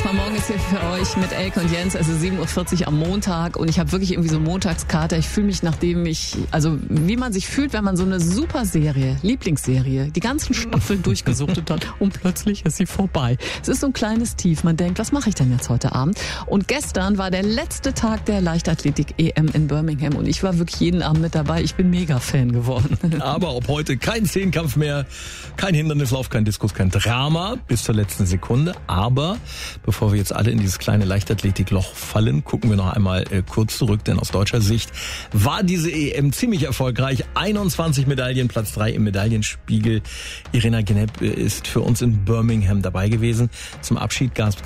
Morgen ist hier für euch mit Elke und Jens. Es ist 7.40 Uhr am Montag und ich habe wirklich irgendwie so Montagskater. Ich fühle mich, wie man sich fühlt, wenn man so eine super Serie, Lieblingsserie, die ganzen Staffeln durchgesuchtet hat und plötzlich ist sie vorbei. Es ist so ein kleines Tief. Man denkt, was mache ich denn jetzt heute Abend? Und gestern war der letzte Tag der Leichtathletik-EM in Birmingham und ich war wirklich jeden Abend mit dabei. Ich bin Mega-Fan geworden. Aber ob heute kein Zehnkampf mehr, kein Hindernislauf, kein Diskus, kein Drama bis zur letzten Sekunde. Aber bevor wir jetzt alle in dieses kleine Leichtathletikloch fallen, gucken wir noch einmal kurz zurück, denn aus deutscher Sicht war diese EM ziemlich erfolgreich. 21 Medaillen, Platz 3 im Medaillenspiegel. Irina Genep ist für uns in Birmingham dabei gewesen. Zum Abschied gab